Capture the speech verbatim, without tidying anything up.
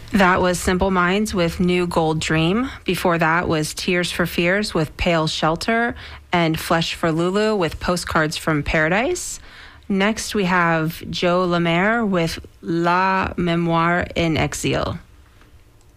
That was Simple Minds with New Gold Dream. Before that was Tears for Fears with Pale Shelter, and Flesh for Lulu with Postcards from Paradise. Next we have Joe Lemaire with La Mémoire en Exil.